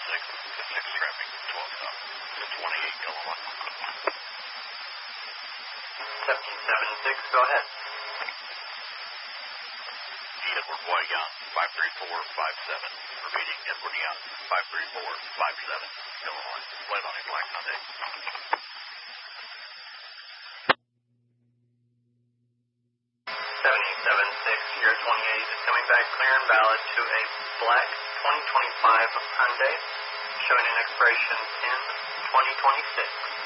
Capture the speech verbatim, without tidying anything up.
six, six traffic, twelve stop, twenty-eight yellow line. seventeen seventy-six, go ahead. Edward Guayan, five three four five seven. Repeating, Edward Guayan, five three four five seven, yellow line. Flight on a Black Sunday. seventeen seventy-six, Sierra twenty-eight is coming back clear and valid to a black twenty twenty-five Hyundai, showing an expiration ten twenty twenty-six.